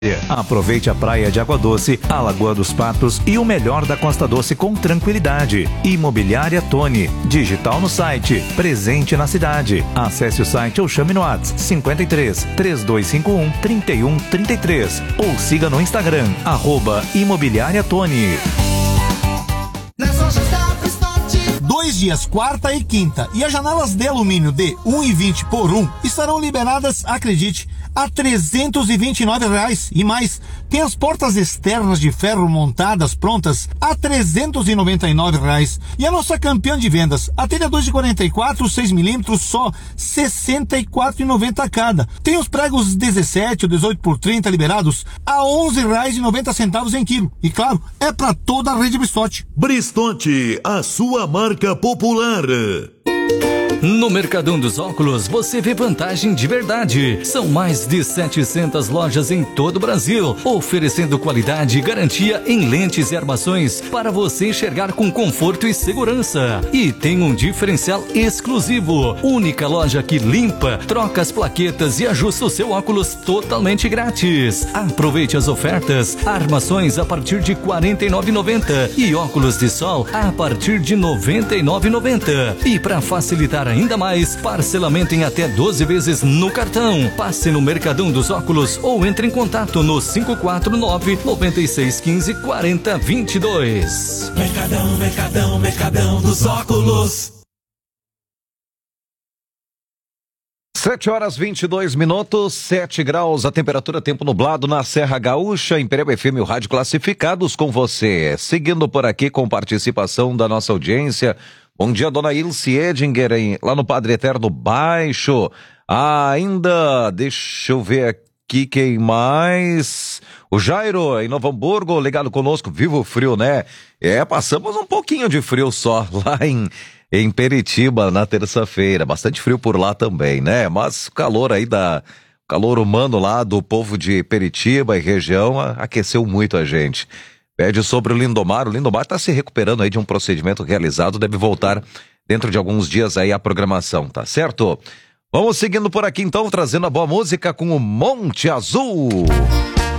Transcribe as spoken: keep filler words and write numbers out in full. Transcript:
Aproveite a praia de Água Doce, a Lagoa dos Patos e o melhor da Costa Doce com tranquilidade. Imobiliária Tony, digital no site, presente na cidade. Acesse o site ou chame no WhatsApp cinquenta e três, três dois cinco um, trinta e um trinta e três ou siga no Instagram, arroba Imobiliária Tony. Dois dias, quarta e quinta, e as janelas de alumínio de um e vinte por um estarão liberadas, acredite, a trezentos e vinte e nove reais e mais. Tem as portas externas de ferro montadas prontas a trezentos e noventa e nove reais. E a nossa campeã de vendas, a telha dois de quarenta e quatro, seis milímetros, só sessenta e quatro reais e noventa centavos cada. Tem os pregos dezessete ou dezoito por trinta liberados a onze reais e noventa centavos em quilo. E claro, é para toda a rede Bristotti. Bristotti, a sua marca popular. No Mercadão dos Óculos, você vê vantagem de verdade. São mais de setecentas lojas em todo o Brasil, oferecendo qualidade e garantia em lentes e armações para você enxergar com conforto e segurança. E tem um diferencial exclusivo. Única loja que limpa, troca as plaquetas e ajusta o seu óculos totalmente grátis. Aproveite as ofertas. Armações a partir de quarenta e nove reais e noventa centavos e óculos de sol a partir de noventa e nove reais e noventa centavos. E para facilitar ainda mais, parcelamento em até doze vezes no cartão. Passe no Mercadão dos Óculos ou entre em contato no cinco quatro nove, nove seis um cinco, quatro zero dois dois. Mercadão, Mercadão, Mercadão dos Óculos. sete horas e vinte e dois minutos, sete graus, a temperatura, tempo nublado na Serra Gaúcha, Imperial F M, o rádio classificados com você. Seguindo por aqui com participação da nossa audiência. Bom dia, dona Ilse Edinger, hein, lá no Padre Eterno Baixo. Ah, ainda, deixa eu ver aqui quem mais. O Jairo, em Novo Hamburgo, ligado conosco, viva o frio, né? É, passamos um pouquinho de frio só lá em, em Peritiba na terça-feira. Bastante frio por lá também, né? Mas o calor aí da... O calor humano lá do povo de Peritiba e região aqueceu muito a gente. Pede sobre o Lindomar. O Lindomar está se recuperando aí de um procedimento realizado, deve voltar dentro de alguns dias aí à programação, tá certo? Vamos seguindo por aqui então, trazendo a boa música com o Monte Azul.